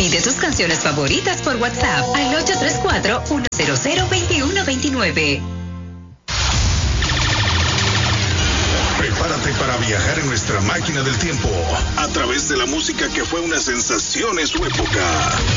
Pide tus canciones favoritas por WhatsApp al 834-100-2129. Prepárate para viajar en nuestra máquina del tiempo a través de la música que fue una sensación en su época.